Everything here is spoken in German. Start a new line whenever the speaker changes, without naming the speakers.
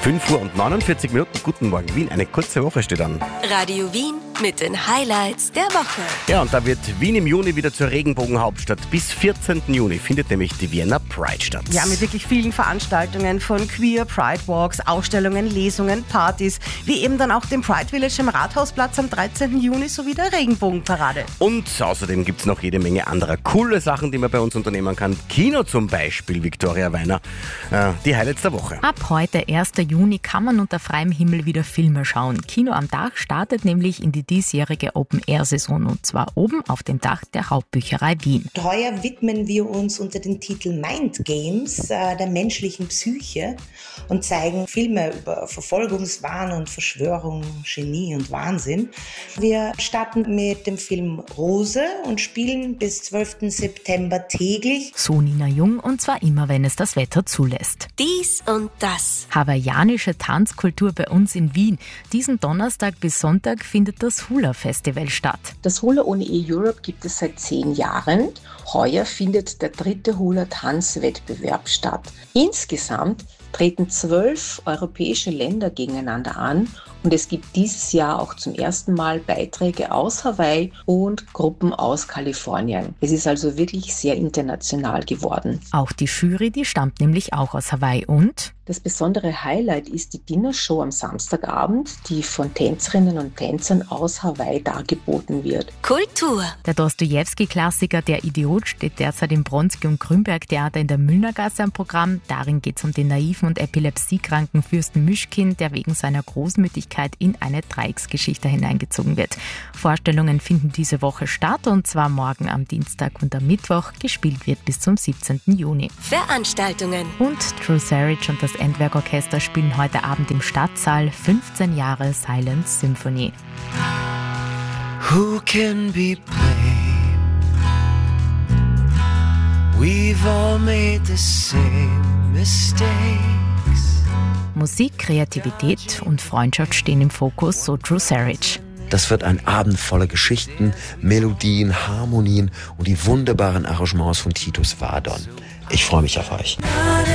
5:49 Guten Morgen Wien, eine kurze Woche steht an.
Radio Wien mit den Highlights der Woche.
Ja, und da wird Wien im Juni wieder zur Regenbogenhauptstadt. Bis 14. Juni findet nämlich die Vienna Pride statt.
Ja, mit wirklich vielen Veranstaltungen von Queer, Pride Walks, Ausstellungen, Lesungen, Partys, wie eben dann auch dem Pride Village im Rathausplatz am 13. Juni sowie der Regenbogenparade.
Und außerdem gibt es noch jede Menge anderer coole Sachen, die man bei uns unternehmen kann. Kino zum Beispiel, Viktoria Weiner. Die Highlights der Woche.
Ab heute, 1. Juni, kann man unter freiem Himmel wieder Filme schauen. Kino am Dach startet nämlich in die diesjährige Open-Air-Saison und zwar oben auf dem Dach der Hauptbücherei Wien.
Heuer widmen wir uns unter dem Titel Mind Games der menschlichen Psyche und zeigen Filme über Verfolgungswahn und Verschwörung, Genie und Wahnsinn. Wir starten mit dem Film Rose und spielen bis 12. September täglich.
So Nina Jung, und zwar immer, wenn es das Wetter zulässt.
Dies und das.
Hawaiianische Tanzkultur bei uns in Wien. Diesen Donnerstag bis Sonntag findet das Hula-Festival statt.
Das Hula ohne Europe gibt es seit 10 Jahren. Heuer findet der 3. Hula-Tanzwettbewerb statt. Insgesamt treten 12 europäische Länder gegeneinander an und es gibt dieses Jahr auch zum ersten Mal Beiträge aus Hawaii und Gruppen aus Kalifornien. Es ist also wirklich sehr international geworden.
Auch die Jury, die stammt nämlich auch aus Hawaii und...
Das besondere Highlight ist die Dinnershow am Samstagabend, die von Tänzerinnen und Tänzern aus Hawaii dargeboten wird.
Kultur.
Der Dostojewski-Klassiker Der Idiot steht derzeit im Bronski- und Grünberg-Theater in der Müllnergasse am Programm. Darin geht es um den naiven und epilepsiekranken Fürsten Mischkin, der wegen seiner Großmütigkeit in eine Dreiecksgeschichte hineingezogen wird. Vorstellungen finden diese Woche statt und zwar morgen am Dienstag und am Mittwoch. Gespielt wird bis zum 17. Juni.
Veranstaltungen.
Und True Sarich und das Endwerkorchester spielen heute Abend im Stadtsaal 15 Jahre Silent Symphony.
Who can be blamed? We've all made the same mistakes.
Musik, Kreativität und Freundschaft stehen im Fokus, so True Sarich.
Das wird ein Abend voller Geschichten, Melodien, Harmonien und die wunderbaren Arrangements von Titus Vardon. Ich freue mich auf euch.